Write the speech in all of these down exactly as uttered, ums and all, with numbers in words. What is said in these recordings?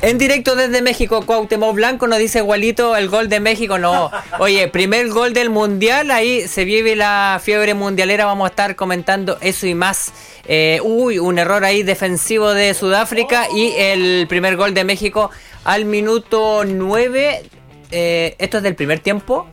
En directo desde México, Cuauhtémoc Blanco nos dice igualito el gol de México. No, oye, primer gol del mundial, ahí se vive la fiebre mundialera. Vamos a estar comentando eso y más. Eh, uy, un error ahí defensivo de Sudáfrica y el primer gol de México al minuto nueve. Eh, esto es del primer tiempo.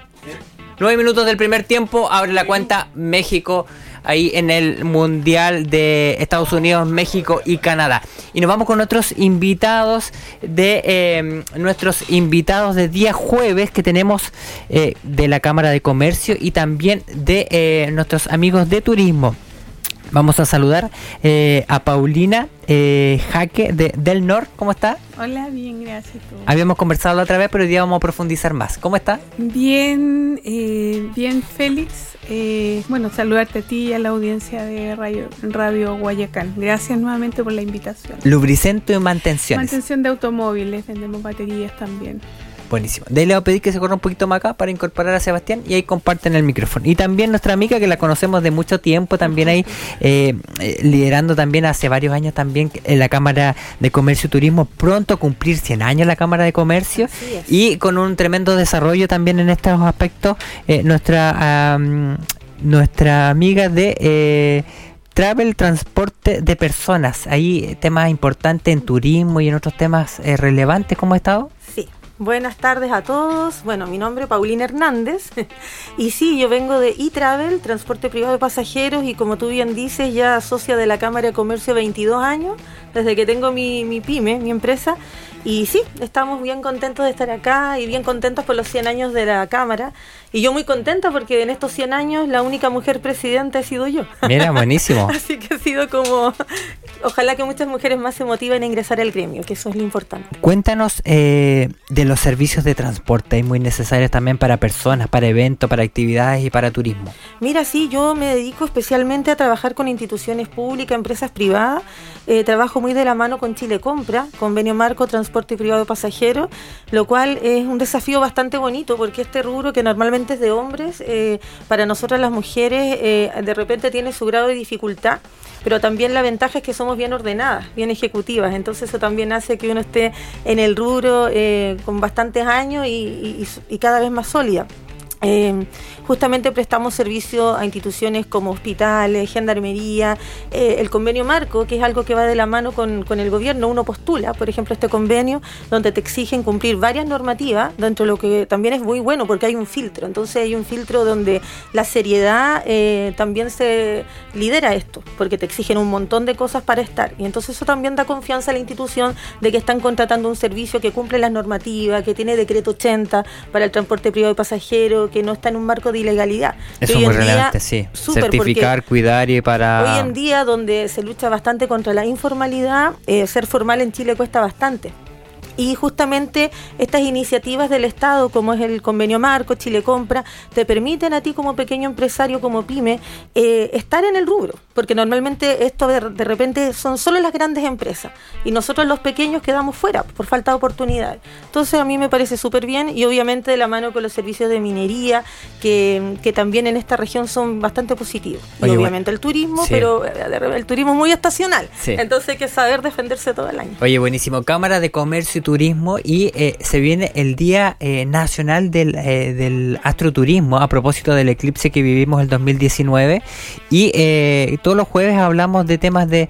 Nueve minutos del primer tiempo, abre la cuenta México ahí en el Mundial de Estados Unidos, México y Canadá. Y nos vamos con otros invitados de eh, nuestros invitados de día jueves que tenemos eh, de la Cámara de Comercio y también de eh, nuestros amigos de turismo. Vamos a saludar eh, a Paulina eh, Jaque de Del Nor. ¿Cómo está? Hola, bien, gracias. ¿Tú? Habíamos conversado la otra vez, pero hoy día vamos a profundizar más. ¿Cómo está? Bien, eh, bien, Félix. Eh, bueno, saludarte a ti y a la audiencia de Radio, Radio Guayacán. Gracias nuevamente por la invitación. Lubricento y mantenciones. Mantención de automóviles, vendemos baterías también. Buenísimo. De ahí le voy a pedir que se corra un poquito más acá para incorporar a Sebastián y ahí comparten el micrófono. Y también nuestra amiga que la conocemos de mucho tiempo, también ahí eh, eh, liderando también hace varios años también en la Cámara de Comercio y Turismo, pronto a cumplir cien años la Cámara de Comercio y con un tremendo desarrollo también en estos aspectos, eh, nuestra um, nuestra amiga de eh, Travel, transporte de personas, ahí temas importantes en turismo y en otros temas eh, relevantes. ¿Cómo ha estado? Sí. Buenas tardes a todos. Bueno, mi nombre es Paulina Hernández y sí, yo vengo de eTravel, transporte privado de pasajeros, y como tú bien dices, ya socia de la Cámara de Comercio veintidós años, desde que tengo mi, mi pyme, mi empresa. Y sí, estamos bien contentos de estar acá y bien contentos por los cien años de la Cámara. Y yo muy contenta porque en estos cien años la única mujer presidenta he sido yo. Mira, buenísimo. Así que ha sido como... Ojalá que muchas mujeres más se motiven a ingresar al gremio, que eso es lo importante. Cuéntanos eh, de los servicios de transporte, muy necesarios también para personas, para eventos, para actividades y para turismo. Mira, sí, yo me dedico especialmente a trabajar con instituciones públicas, empresas privadas. Eh, trabajo muy de la mano con Chile Compra, convenio marco transporte privado de pasajeros, lo cual es un desafío bastante bonito porque este rubro que normalmente es de hombres, eh, para nosotras las mujeres eh, de repente tiene su grado de dificultad, pero también la ventaja es que somos bien ordenadas, bien ejecutivas, entonces eso también hace que uno esté en el rubro eh, con bastantes años y, y, y cada vez más sólida. Eh, justamente prestamos servicio a instituciones como hospitales, gendarmería, eh, el convenio marco, que es algo que va de la mano con, con el gobierno. Uno postula, por ejemplo, este convenio donde te exigen cumplir varias normativas, dentro de lo que también es muy bueno porque hay un filtro, entonces hay un filtro donde la seriedad eh, también se lidera esto, porque te exigen un montón de cosas para estar, y entonces eso también da confianza a la institución de que están contratando un servicio que cumple las normativas, que tiene decreto ochenta para el transporte privado de pasajeros, que no está en un marco de ilegalidad. Eso es muy relevante, sí. Certificar, cuidar y para... Hoy en día, donde se lucha bastante contra la informalidad, eh, ser formal en Chile cuesta bastante. Y justamente estas iniciativas del Estado, como es el convenio marco, Chile Compra, te permiten a ti como pequeño empresario, como pyme, eh, estar en el rubro, porque normalmente esto de, de repente son solo las grandes empresas y nosotros los pequeños quedamos fuera por falta de oportunidades. Entonces a mí me parece súper bien, y obviamente de la mano con los servicios de minería que, que también en esta región son bastante positivos. Oye, y obviamente bueno, el turismo, sí. pero el turismo es muy estacional, sí. Entonces hay que saber defenderse todo el año. Oye, buenísimo. Cámara de Comercio y Turismo, y eh, se viene el Día eh, Nacional del, eh, del Astroturismo a propósito del eclipse que vivimos el dos mil diecinueve, y eh, todos los jueves hablamos de temas de,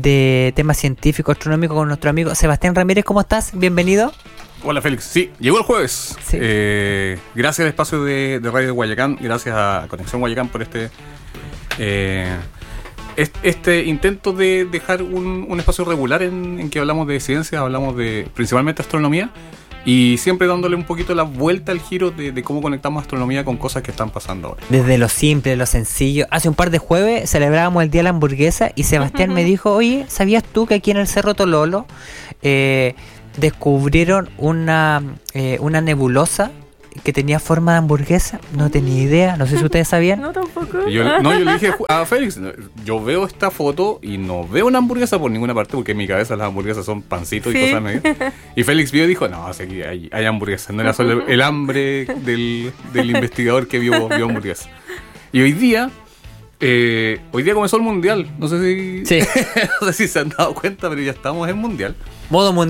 de temas científicos, astronómicos con nuestro amigo Sebastián Ramírez. ¿Cómo estás? Bienvenido. Hola Félix, sí, llegó el jueves. Sí. Eh, gracias al espacio de, de Radio Guayacán, gracias a Conexión Guayacán por este... Eh, Este intento de dejar un, un espacio regular en, en que hablamos de ciencia, hablamos de principalmente astronomía, y siempre dándole un poquito la vuelta al giro de, de cómo conectamos astronomía con cosas que están pasando ahora. Desde lo simple, lo sencillo. Hace un par de jueves celebrábamos el Día de la Hamburguesa y Sebastián uh-huh. me dijo, oye, ¿sabías tú que aquí en el Cerro Tololo eh, descubrieron una, eh, una nebulosa que tenía forma de hamburguesa? No tenía idea, no sé si ustedes sabían. No, tampoco. Yo, no, yo le dije a Félix, yo veo esta foto y no veo una hamburguesa por ninguna parte, porque en mi cabeza las hamburguesas son pancitos, sí, y cosas medias. Y Félix vio y dijo, no, aquí hay, hay hamburguesas, no era solo el hambre del, del investigador que vio, vio hamburguesas. Y hoy día, eh, hoy día comenzó el mundial, no sé si, sí. no sé si se han dado cuenta, pero ya estamos en mundial. Modo mundial.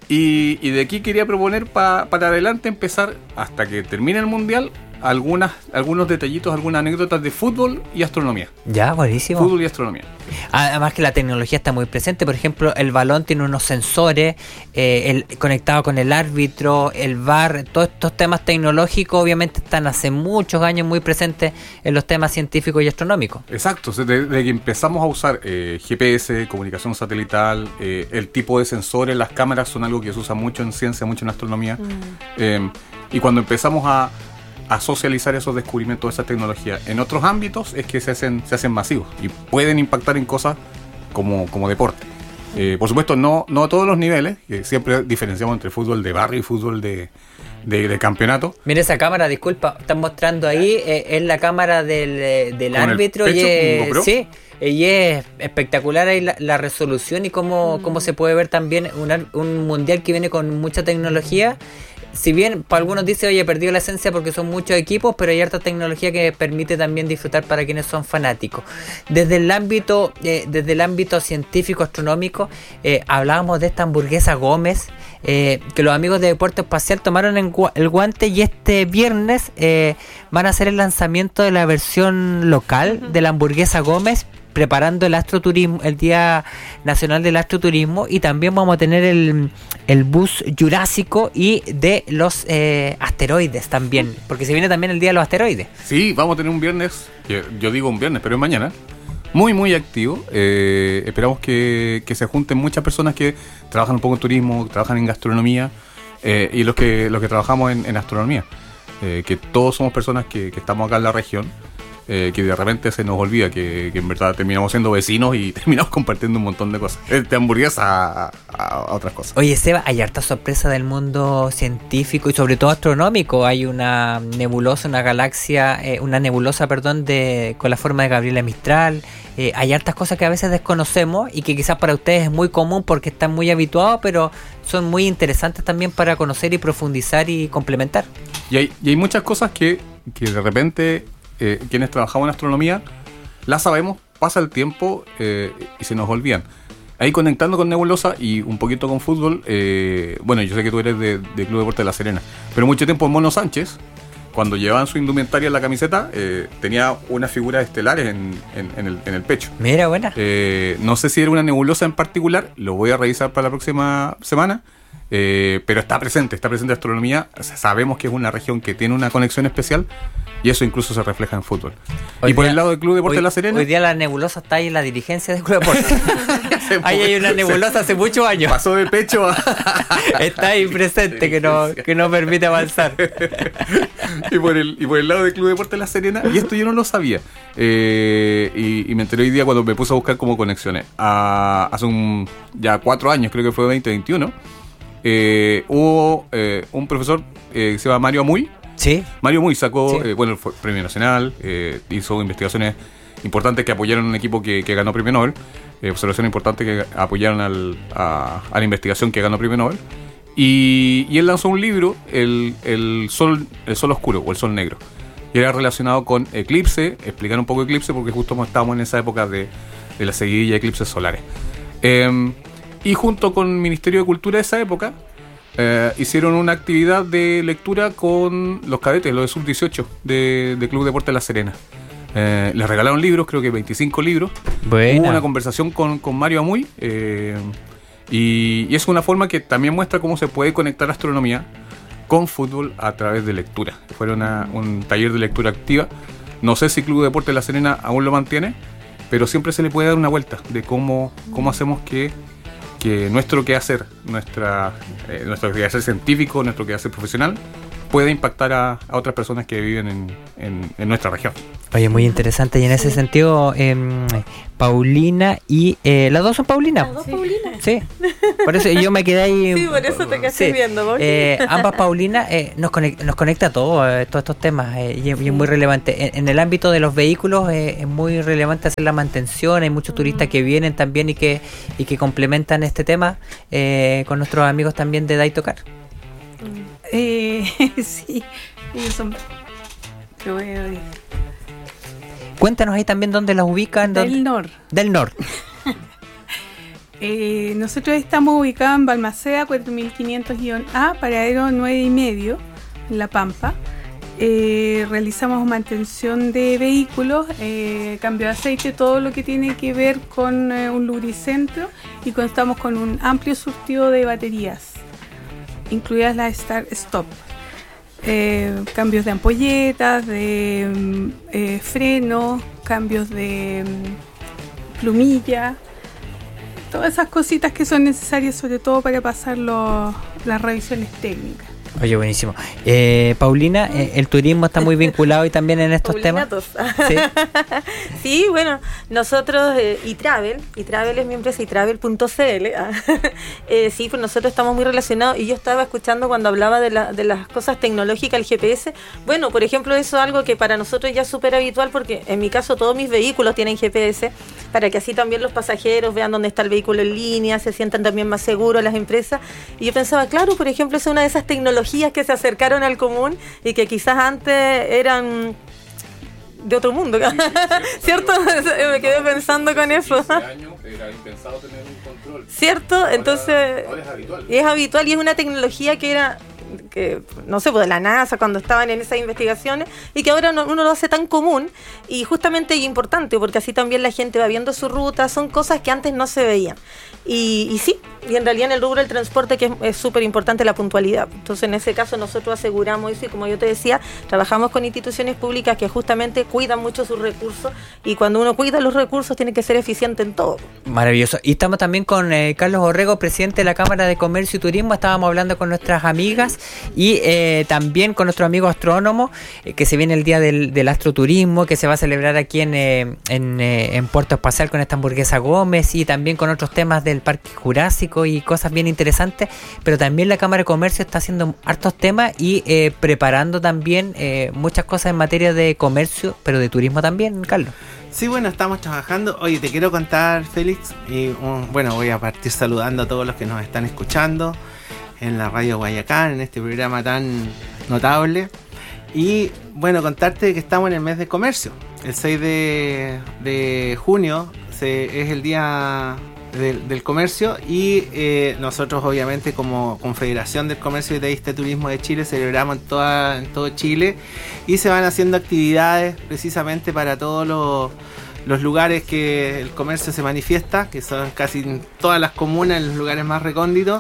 Y, y de aquí quería proponer pa, para adelante empezar, hasta que termine el Mundial, algunas algunos detallitos, algunas anécdotas de fútbol y astronomía. Ya, buenísimo. Fútbol y astronomía. Además que la tecnología está muy presente. Por ejemplo, el balón tiene unos sensores eh, el, conectado con el árbitro, el V A R. Todos estos temas tecnológicos obviamente están hace muchos años muy presentes en los temas científicos y astronómicos. Exacto. Desde, desde que empezamos a usar eh, G P S, comunicación satelital, eh, el tipo de sensores, las cámaras son algo que se usa mucho en ciencia, mucho en astronomía. Mm. Eh, y cuando empezamos a a socializar esos descubrimientos de esa tecnología en otros ámbitos, es que se hacen se hacen masivos y pueden impactar en cosas como, como deporte. Eh, por supuesto, no, no a todos los niveles, que siempre diferenciamos entre fútbol de barrio y fútbol de, de, de campeonato. Mira esa cámara, disculpa, están mostrando ahí, eh, es la cámara del, del árbitro pecho, y es, sí, y es espectacular ahí la, la resolución y cómo, mm. cómo se puede ver también una, un mundial que viene con mucha tecnología. Si bien para algunos dice, oye, perdió la esencia porque son muchos equipos, pero hay harta tecnología que permite también disfrutar para quienes son fanáticos. Desde el ámbito, eh, desde el ámbito científico astronómico, eh, hablábamos de esta hamburguesa Gómez, eh, que los amigos de Deporte Espacial tomaron en gu- el guante y este viernes eh, van a hacer el lanzamiento de la versión local uh-huh. de la hamburguesa Gómez, preparando el astroturismo, el Día Nacional del Astroturismo, y también vamos a tener el, el bus jurásico y de los eh, asteroides también, porque se viene también el Día de los Asteroides. Sí, vamos a tener un viernes, yo, yo digo un viernes, pero es mañana, muy muy activo. Eh, esperamos que, que se junten muchas personas que trabajan un poco en turismo, trabajan en gastronomía, eh, y los que, los que trabajamos en, en astronomía, eh, que todos somos personas que, que estamos acá en la región. Eh, que de repente se nos olvida que, que en verdad terminamos siendo vecinos y terminamos compartiendo un montón de cosas, de hamburguesas a, a, a otras cosas. Oye, Seba, hay harta sorpresa del mundo científico y sobre todo astronómico. Hay una nebulosa, una galaxia, eh, una nebulosa, perdón, de con la forma de Gabriela Mistral. Eh, hay hartas cosas que a veces desconocemos y que quizás para ustedes es muy común porque están muy habituados, pero son muy interesantes también para conocer y profundizar y complementar. Y hay, y hay muchas cosas que, que de repente... Eh, quienes trabajamos en astronomía las sabemos, pasa el tiempo eh, y se nos olvidan. Ahí conectando con nebulosa y un poquito con fútbol, eh, bueno, yo sé que tú eres de, de Club Deportes de La Serena, pero mucho tiempo Mono Sánchez, cuando llevaban su indumentaria en la camiseta, eh, tenía unas figuras estelares en, en, en, el, en el pecho. Mira, buena. Eh, no sé si era una nebulosa en particular, lo voy a revisar para la próxima semana. Eh, pero está presente, está presente astronomía. Sabemos que es una región que tiene una conexión especial y eso incluso se refleja en fútbol. Hoy y por día, el lado del Club Deportes hoy, de La Serena, hoy día la nebulosa está ahí en la dirigencia del Club Deportes. Ahí hay una nebulosa hace muchos años. Pasó de pecho a... Está ahí presente, que no, que no permite avanzar. y, por el, y por el lado del Club Deportes de La Serena, y esto yo no lo sabía, eh, y, y me enteré hoy día cuando me puse a buscar como conexiones. A, hace un, ya cuatro años, creo que fue veinte veintiuno, Eh, hubo eh, un profesor eh, que se llama Mario Amuy. Sí. Mario Amuy sacó, sí. eh, bueno, fue premio nacional, eh, hizo investigaciones importantes que apoyaron a un equipo que, que ganó premio Nobel, eh, observaciones importantes que apoyaron al, a, a la investigación que ganó premio Nobel. Y, y él lanzó un libro, el, el, sol, el Sol Oscuro o el Sol Negro. Y era relacionado con eclipse, explicar un poco eclipse porque justo estábamos en esa época de, de la seguidilla de eclipses solares. Eh, Y junto con el Ministerio de Cultura de esa época, eh, hicieron una actividad de lectura con los cadetes, los de sub dieciocho de, de Club Deportes La Serena. Eh, les regalaron libros, creo que veinticinco libros. Buena. Hubo una conversación con, con Mario Amuy. Eh, y, y es una forma que también muestra cómo se puede conectar astronomía con fútbol a través de lectura. Fue una, un taller de lectura activa. No sé si Club Deportes La Serena aún lo mantiene, pero siempre se le puede dar una vuelta de cómo, cómo hacemos que que nuestro quehacer, nuestra, eh, nuestro quehacer científico, nuestro quehacer profesional, puede impactar a, a otras personas que viven en, en, en nuestra región. Oye, muy interesante. Y en ese sentido, eh, Paulina y... Eh, ¿las dos son Paulina? Las dos sí. Paulina. Sí. Por eso yo me quedé ahí... Sí, por eso te quedé sí. viendo. Eh, ambas Paulina eh, nos, conecta, nos conecta a todo, eh, todos estos temas. Eh, y, es, y es muy relevante. En, en el ámbito de los vehículos eh, es muy relevante hacer la mantención. Hay muchos turistas que vienen también y que, y que complementan este tema eh, con nuestros amigos también de Daitocar. Eh, sí, ellos son... Te voy a decir. Cuéntanos ahí también dónde las ubican. Del dónde... norte. Del norte. Eh, nosotros estamos ubicados en Balmaceda cuatro mil quinientos A, paradero nueve y medio, en La Pampa. Eh, realizamos mantención de vehículos, eh, cambio de aceite, todo lo que tiene que ver con eh, un lubricentro, y contamos con un amplio surtido de baterías, incluidas las Start Stop. Eh, cambios de ampolletas, de eh, frenos, cambios de um, plumilla, todas esas cositas que son necesarias, sobre todo para pasar los, las revisiones técnicas. Oye, buenísimo. Eh, Paulina, eh, el turismo está muy vinculado y también en estos temas. ¿Sí? Sí, bueno, nosotros, eh, iTravel, iTravel es mi empresa, iTravel punto c l. eh, sí, pues nosotros estamos muy relacionados, y yo estaba escuchando cuando hablaba de, la, de las cosas tecnológicas, el G P S. Bueno, por ejemplo, eso es algo que para nosotros ya es súper habitual, porque en mi caso todos mis vehículos tienen G P S, para que así también los pasajeros vean dónde está el vehículo en línea, se sientan también más seguros las empresas. Y yo pensaba, claro, por ejemplo, es una de esas tecnologías que se acercaron al común y que quizás antes eran de otro mundo, ¿cierto? Me quedé pensando con eso. Años era impensado tener un control. ¿Cierto? Ahora, entonces ahora es habitual. es habitual, y es una tecnología que era, que no sé, pues de la NASA cuando estaban en esas investigaciones, y que ahora no, uno lo hace tan común y justamente y importante, porque así también la gente va viendo su ruta. Son cosas que antes no se veían. Y, y sí, y en realidad en el rubro del transporte, que es súper importante la puntualidad. Entonces, en ese caso nosotros aseguramos eso, y como yo te decía, trabajamos con instituciones públicas que justamente cuidan mucho sus recursos, y cuando uno cuida los recursos tiene que ser eficiente en todo. Maravilloso. Y estamos también con eh, Carlos Orrego, presidente de la Cámara de Comercio y Turismo. Estábamos hablando con nuestras amigas y eh, también con nuestro amigo astrónomo, eh, que se viene el día del, del astroturismo, que se va a celebrar aquí en, eh, en, eh, en Puerto Espacial con esta hamburguesa Gómez, y también con otros temas del Parque Jurásico y cosas bien interesantes. Pero también la Cámara de Comercio está haciendo hartos temas y eh, preparando también eh, muchas cosas en materia de comercio, pero de turismo también, Carlos. Sí, bueno, estamos trabajando. Oye, te quiero contar, Félix, y um, bueno, voy a partir saludando a todos los que nos están escuchando en la radio Guayacán, en este programa tan notable. Y bueno, contarte que estamos en el mes de comercio. El seis de, de junio se, es el día del, del comercio, y eh, nosotros obviamente como Confederación del Comercio y de Turismo de Chile celebramos en, toda, en todo Chile, y se van haciendo actividades precisamente para todos los, los lugares que el comercio se manifiesta, que son casi en todas las comunas, en los lugares más recónditos.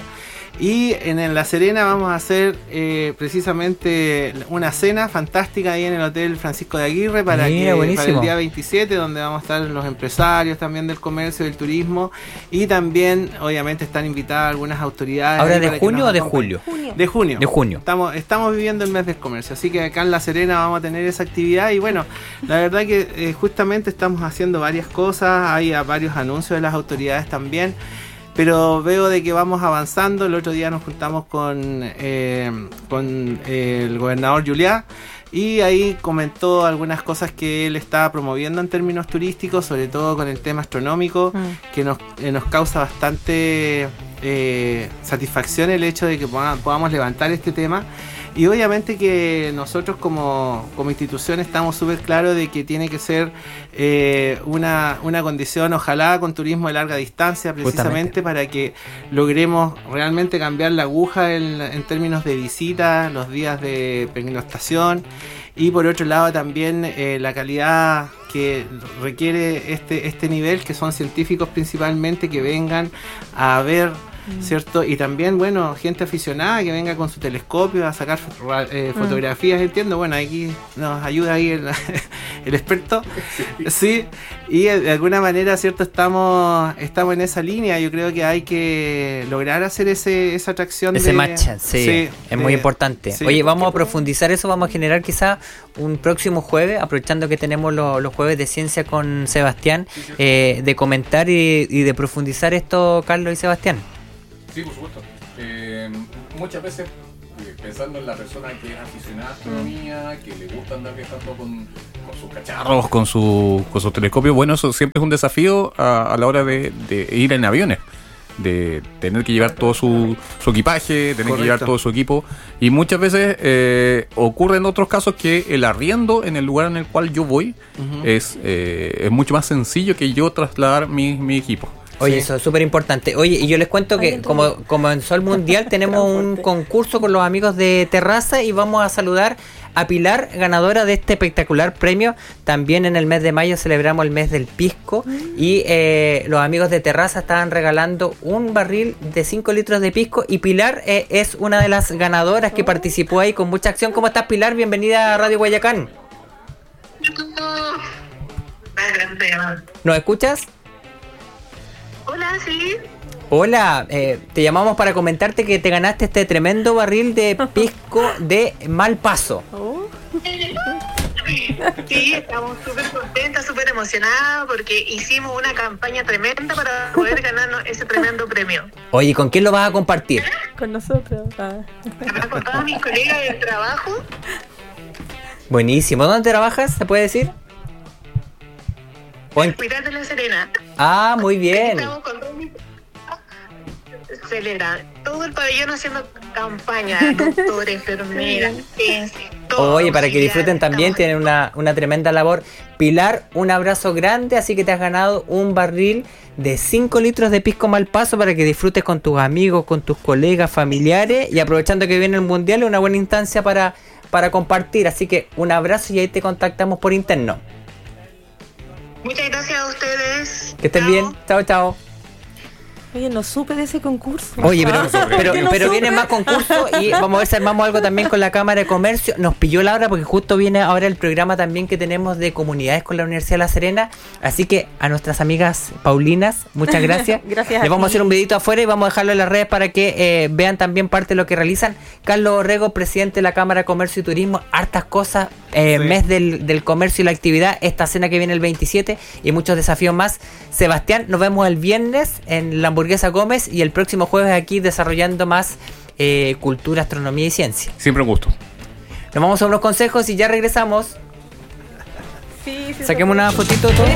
Y en La Serena vamos a hacer eh, precisamente una cena fantástica ahí en el Hotel Francisco de Aguirre para, Mira, que, para el día veintisiete, donde vamos a estar los empresarios también del comercio, del turismo, y también obviamente están invitadas algunas autoridades. ¿Ahora de junio o de julio? Junio. De junio. De junio. Estamos, estamos viviendo el mes del comercio, así que acá en La Serena vamos a tener esa actividad. Y bueno, la verdad que eh, justamente estamos haciendo varias cosas, hay a varios anuncios de las autoridades también. Pero veo de que vamos avanzando. El otro día nos juntamos con, eh, con eh, el gobernador Juliá, y ahí comentó algunas cosas que él está promoviendo en términos turísticos, sobre todo con el tema astronómico, mm. que nos, eh, nos causa bastante eh, satisfacción el hecho de que podamos, podamos levantar este tema. Y obviamente que nosotros como, como institución estamos súper claros de que tiene que ser eh, una, una condición, ojalá con turismo de larga distancia, precisamente para que logremos realmente cambiar la aguja en, en términos de visitas, los días de pernoctación, y por otro lado también eh, la calidad que requiere este, este nivel, que son científicos principalmente, que vengan a ver, ¿cierto? Y también, bueno, gente aficionada que venga con su telescopio a sacar eh, fotografías, entiendo. Bueno, aquí nos ayuda ahí el, el experto. Sí, y de alguna manera, ¿cierto? Estamos estamos en esa línea. Yo creo que hay que lograr hacer ese esa atracción. Ese de, match, sí, sí, es de, muy importante. Sí, Oye, vamos a profundizar eso, vamos a generar quizá un próximo jueves, aprovechando que tenemos lo, los jueves de ciencia con Sebastián, eh, de comentar y, y de profundizar esto, Carlos y Sebastián. Sí, por supuesto. Eh, muchas veces, eh, pensando en la persona que es aficionada a astronomía, que le gusta andar viajando con, con sus cacharros, con su, con sus telescopios, bueno, eso siempre es un desafío a, a la hora de, de ir en aviones, de tener que llevar todo su, su equipaje, tener Correcto. que llevar todo su equipo, y muchas veces eh, ocurre en otros casos que el arriendo en el lugar en el cual yo voy uh-huh. es, eh, es mucho más sencillo que yo trasladar mi, mi equipo. Oye, Sí. eso es súper importante. Oye, y yo les cuento que como, como en Sol Mundial tenemos un concurso con los amigos de Terraza y vamos a saludar a Pilar, ganadora de este espectacular premio. También en el mes de mayo celebramos el mes del pisco y eh, los amigos de Terraza estaban regalando un barril de cinco litros de pisco y Pilar eh, es una de las ganadoras que participó ahí con mucha acción. ¿Cómo estás, Pilar? Bienvenida a Radio Guayacán. ¿Nos escuchas? Hola, sí. Hola, eh, te llamamos para comentarte que te ganaste este tremendo barril de pisco de Malpaso. Sí, estamos súper contentas, súper emocionadas porque hicimos una campaña tremenda para poder ganarnos ese tremendo premio. Oye, ¿con quién lo vas a compartir? Con nosotros. Ah. Además, con todos mis colegas del trabajo. Buenísimo. ¿Dónde trabajas? ¿Se puede decir? O en- Hospital de La Serena. Ah, muy bien. Estamos con todos mis... Celebra todo el pabellón haciendo campaña, doctores, enfermeras, ciencias, todo. Oye, para que disfruten también, Estamos- tienen una, una tremenda labor. Pilar, un abrazo grande, así que te has ganado un barril de cinco litros de pisco Malpaso para que disfrutes con tus amigos, con tus colegas, familiares y aprovechando que viene el Mundial, es una buena instancia para, para compartir. Así que un abrazo y ahí te contactamos por interno. Muchas gracias a ustedes. Que estés Chao. bien. Chao, chao. Oye, no supe de ese concurso. Oye, pero, pero, ¿Por qué no pero supe? vienen más concursos y vamos a ver si armamos algo también con la Cámara de Comercio. Nos pilló la hora porque justo viene ahora el programa también que tenemos de comunidades con la Universidad de La Serena. Así que a nuestras amigas Paulinas, muchas gracias. Gracias a Les vamos a ti. hacer un videito afuera y vamos a dejarlo en las redes para que eh, vean también parte de lo que realizan. Carlos Orrego, presidente de la Cámara de Comercio y Turismo, hartas cosas, eh, Sí. mes del, del comercio y la actividad, esta cena que viene el veintisiete y muchos desafíos más. Sebastián, nos vemos el viernes en la Hamburguesa Gómez y el próximo jueves aquí desarrollando más eh, cultura, astronomía y ciencia. Siempre un gusto. Nos vamos a unos consejos y ya regresamos. Sí, sí, Saquemos una fotito todos.